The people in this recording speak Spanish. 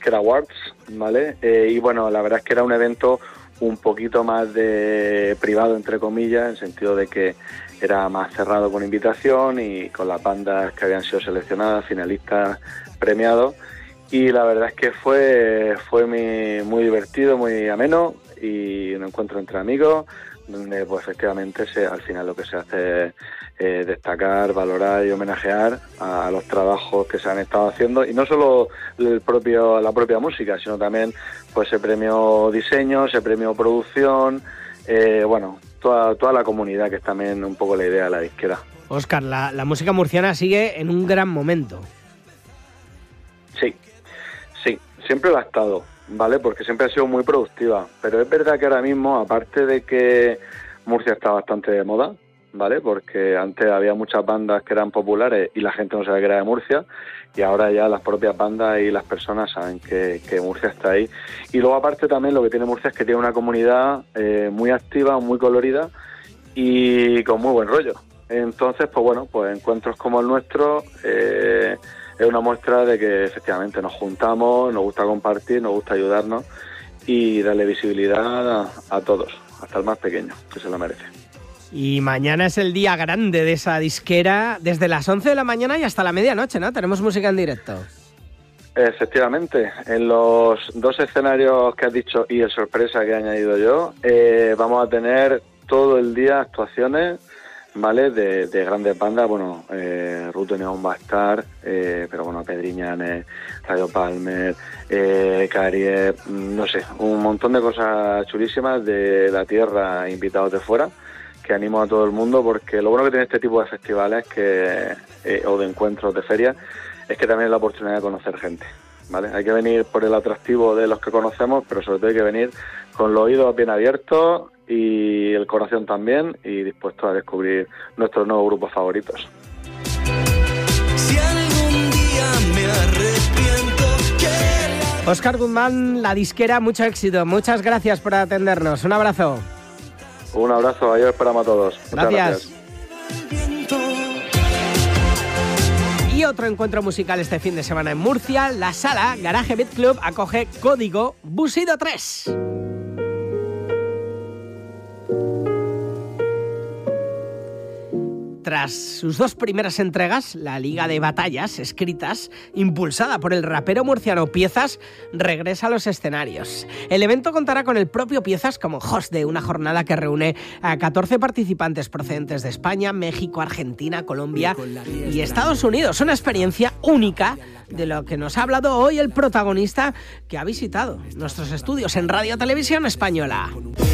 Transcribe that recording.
Disquera Awards, ¿vale? Y bueno, la verdad es que era un evento un poquito más de privado, entre comillas, en el sentido de que era más cerrado con invitación y con las bandas que habían sido seleccionadas, finalistas, premiados. Y la verdad es que fue muy divertido, muy ameno y un encuentro entre amigos, donde pues efectivamente al final lo que se hace es destacar, valorar y homenajear a los trabajos que se han estado haciendo, y no solo la propia música, sino también pues se premió diseño, se premió producción, toda la comunidad, que es también un poco la idea de la disquera. Óscar, la música murciana sigue en un gran momento. Sí, siempre lo ha estado, ¿vale? Porque siempre ha sido muy productiva, pero es verdad que ahora mismo, aparte de que Murcia está bastante de moda, ¿vale? Porque antes había muchas bandas que eran populares y la gente no sabía que era de Murcia, y ahora ya las propias bandas y las personas saben que Murcia está ahí. Y luego aparte también lo que tiene Murcia es que tiene una comunidad muy activa, muy colorida y con muy buen rollo. Entonces, pues encuentros como el nuestro es una muestra de que efectivamente nos juntamos, nos gusta compartir, nos gusta ayudarnos y darle visibilidad a todos, hasta el más pequeño, que se lo merece. Y mañana es el día grande de esa disquera, desde las 11 de la mañana y hasta la medianoche, ¿no? Tenemos música en directo. Efectivamente, en los 2 escenarios que has dicho y el sorpresa que he añadido yo, vamos a tener todo el día actuaciones, ¿vale? De grandes bandas, Ruto Neón va a estar, pero Pedriñanes, Radio Palmer, Carie, no sé, un montón de cosas chulísimas de la tierra, invitados de fuera, que animo a todo el mundo, porque lo bueno que tiene este tipo de festivales o de encuentros, de ferias, es que también es la oportunidad de conocer gente, ¿vale? Hay que venir por el atractivo de los que conocemos, pero sobre todo hay que venir con los oídos bien abiertos y el corazón también, y dispuestos a descubrir nuestros nuevos grupos favoritos. Si algún día me arrepiento, Óscar Guzmán, La Disquera, mucho éxito. Muchas gracias por atendernos. Un abrazo. Un abrazo, ahí os esperamos a todos. Muchas gracias. Y otro encuentro musical este fin de semana en Murcia. La sala Garaje Beat Club acoge Código Busido 3. Tras sus 2 primeras entregas, la Liga de Batallas Escritas, impulsada por el rapero murciano Piezas, regresa a los escenarios. El evento contará con el propio Piezas como host de una jornada que reúne a 14 participantes procedentes de España, México, Argentina, Colombia y Estados Unidos. Una experiencia única de lo que nos ha hablado hoy el protagonista, que ha visitado nuestros estudios en Radio Televisión Española.